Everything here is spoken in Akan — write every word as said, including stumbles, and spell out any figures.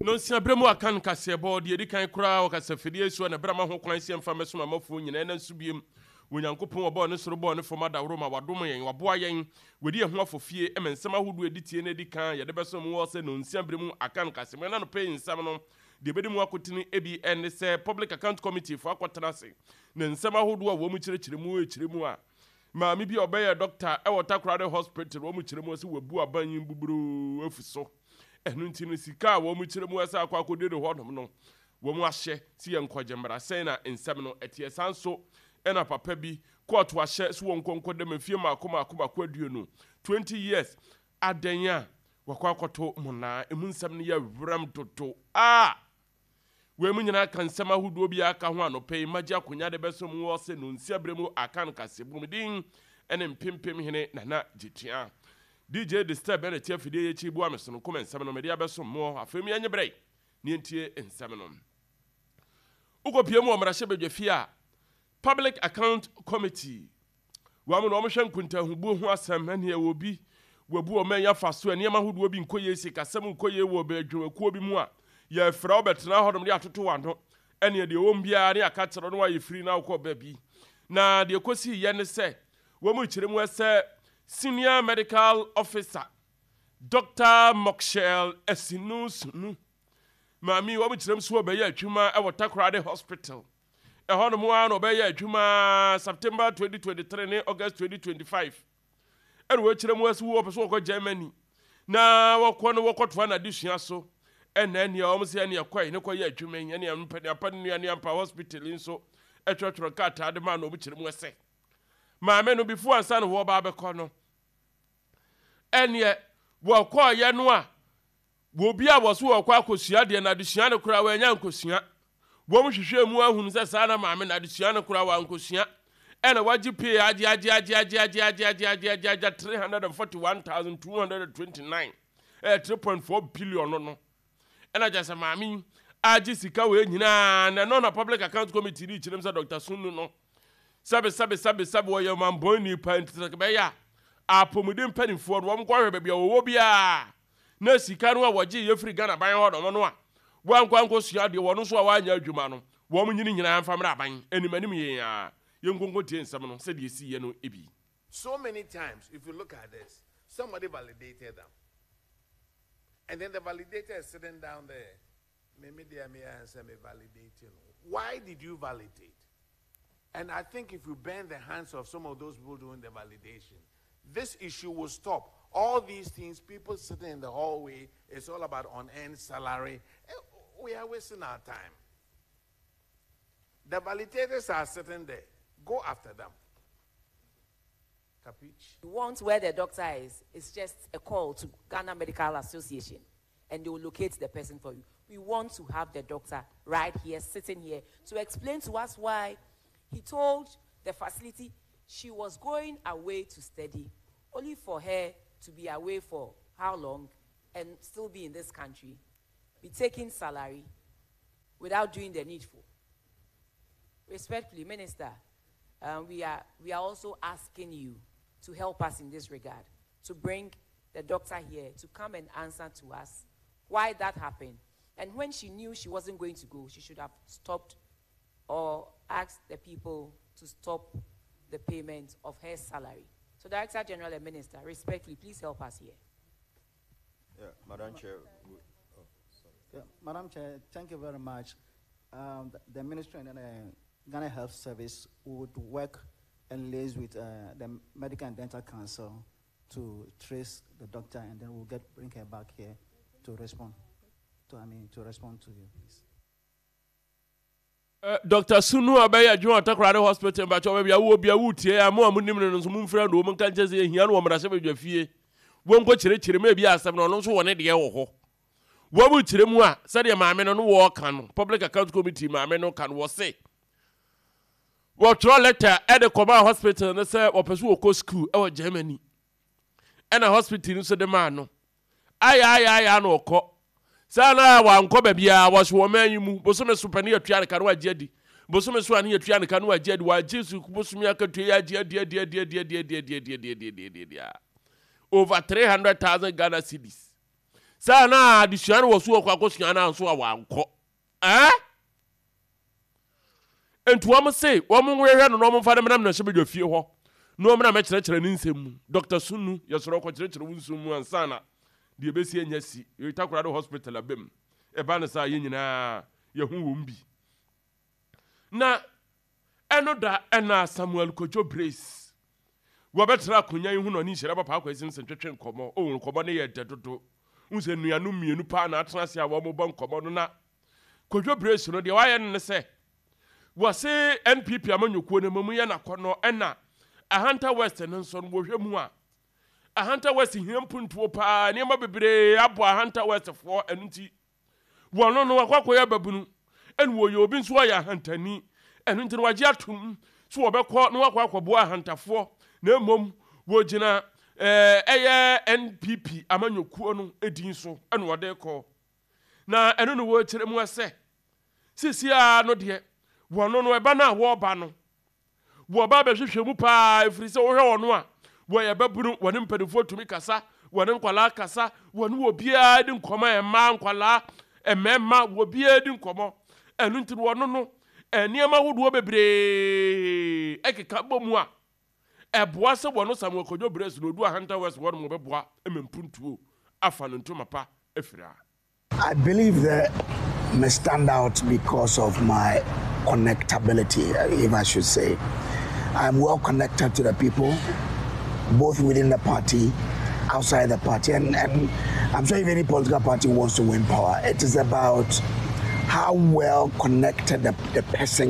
no sia bremu akan kasebo de edi kan kura o kasafidie so na brama ho kwan sia mfa meso mamafo nyina na nsubiem wonyankopon obo ne soro bo ne foma da woro ma wadom yen waboa yen wedi ehun afofie emensem ahodo editie na edi kan ye de beso mu wo se no sia bremu akan kasebo na no pay nsam no de bedi mu akotini ebi en se public account committee fo akotana se na nsam ahodo a wo mu kirekire mu ekire mu a maami bi obeye doctor e wota Takoradi hospital wo mu kire mu se wabu aban buburu afuso enu ntino sika wo mu kire mu asa akwa akode de hodom no wo mu ahye si ye nkwaje mra sen na nsem no etie sanso ena papa bi court wa hye so won konko de mafie makoma akoma kwaduo no twenty years adanya wakwa akoto mona emu nsem no ya wram toto ah we mu nyina kan nsem ahudo bi aka ho anope magya konya de beso mu wo se no nsia bremu akan kasebum din ene mpempem hene nana jitia D J Disturb ene tia fidie ye chi bu ameso no koma nsem no me dia beso mo afemi anye brei ne ntie nsem no ukopie mu omra hye bedwafi a Public Account Committee wa mu no mo hwe nkunta hubu ho asem ene e obi wabu o men ya faso ene ma hudu obi nkoye si kasem nkoye wo be adwumakuo bi mu a ya fra obetena hodom de atoto wano ene de wom bia ne aka kire no wa ye free na ukọ ba bi na de kosi ye ne se wo mu kire mu ese Senior Medical Officer Doctor Mokshel Esinusunu Mami wo mu kire mso obeye adwuma e wo Takoradi Hospital e hono mu an obeye adwuma September twenty twenty-three ne August twenty twenty-five e wo kire mu ese wo peso ko Germany na wo ko no wo kotwa na disua so ene ene o mo se ene kwai ne koye adwuma ene mpani apanu ene ampa hospital nso e twotworo kata de ma no mu kire mu ese maame no before ansa no wo ba bekọ no ene wo kọ ye no a wo bi a wo so wo kọ akosua de na disua ne kura wa nya nkosua wo mu hwehwe mu ahunu se sa na maame na disua ne kura wa nkosua ene waji pay aji aji aji aji aji aji aji aji aji aji three hundred forty-one thousand two hundred twenty-nine eh three point four billion no no ena jasa maame aji sika we nyina na no na Public Account Committee ri chirem sa Doctor Sunu no sabe sabe sabe sabe wo ye man boy ni pa ntaka be ya apomudin panifo no wo kwahwe be wo bia na sika no a woje ye free Ghana ban ho no no a wo nkwa nko sua de wo no so a wa nya adwuma no wo nyini nyina amfa mra ban animanim ye ya ye nkonko tie nsam no se de si ye no ebi. So many times if you look at this, somebody validated them and then the validator is sitting down there, maybe they may answer me validating. Why did you validate? And I think if you bend the hands of some of those people doing the validation, this issue will stop. All these things, people sitting in the hallway, it's all about unearned salary. We are wasting our time. The validators are sitting there. Go after them. Capiche? You want where the doctor is, it's just a call to Ghana Medical Association, and they will locate the person for you. We want to have the doctor right here, sitting here, to explain to us why he told the facility she was going away to study, only for her to be away for how long and still be in this country, be taking salary without doing the needful. Respectfully, Minister, um, we, are, we are also asking you to help us in this regard, to bring the doctor here to come and answer to us why that happened. And when she knew she wasn't going to go, she should have stopped or asked the people to stop the payment of her salary. So, Director General and Minister, respectfully, please help us here. Yeah, Madam Chair. Oh, sorry. Yeah, Madam Chair, thank you very much. Um, the, the Ministry and the Ghana Health Service would work and liaise with uh, the Medical and Dental Council to trace the doctor, and then we'll get bring her back here to respond. To I mean to respond to you, please. Uh, Doctor Sunu abaya John Takoradi Hospital ba cho bia wo bia wutie amo amunim no so mumfra do mun kan chese ehia no omra se bedwafie wo nko kire kire me bia asem no no so wone de wo ho wo mu kire mu a se de maame no no wo kan no Public Account Committee maame no kan wo se wo tro letter e de Koma Hospital no se wo peso wo ko school e wo Germany e na hospital no so de ma no aya aya aya no ko sana wa nko ba bia wo so man mu bosome supani atua ne kanwa giadi bosome so ani atua ne kanwa giadi wa Jesus bosome akatua ya giadi adi adi adi adi adi adi adi adi adi adi over three hundred thousand Ghana cedis Sa na adesua no wo so akwa akosua na nso a wanko. Eh? Entu am say, wo mo nwehwe no no mo fa de menam na hye bedwa fie ho. No mo na me kire kire ni nsem. Doctor Sunu yesoro ko kire kire wunsum mu ansa na de ebesi anya si. Yitakura do hospital abem. E ba na sa ye nyina ye hu wo mbi. Na eno da ena Samuel Kojo Brace. Wo betra akonya yi hu no ni hyere papa akwasi nsentwetwe nkomo. O hu nkomo ne ye dedodo. Unse nuanu mienu pa na atena se a wo mo bo nkomo no na Kojo Brace no de waye ne se wo se N P P amanyukuo ne mamu ye nakono ena Ahanta West ne nso no hwe mu a Ahanta West hiampuntuo pa ne ma bebre abo Ahanta West fo enunti wono no akwakoya babunu en wo ye obi nso ya Ahantani enunti no wagye atum so wo bekọ no akwakọbo Ahantafo na mom wo gina eh eye N P P amanyukuo no edin so ene wode kọ na eno no wo kire mu ase sisi a no de wono no eba na wo ba no wo ba be hwehwe mu pa efiri se wo hwe wono a wo ye babunu wone mpadifo tumi kasa wone nkwala kasa wone wo bia di nkoma e ma nkwala e memma wo bia di nkomo enu ntiri wono no eniema hodo bebre ekeka bomu a eboa se wono Samuel Kojo Brace no du Ahanta West wono mo beboa emempuntuo afa no ntoma pa efira. I believe that may stand out because of my connectability, if I should say. I'm well connected to the people, both within the party, outside the party, and, and I'm sure if any political party wants to win power, it is about how well connected the, the person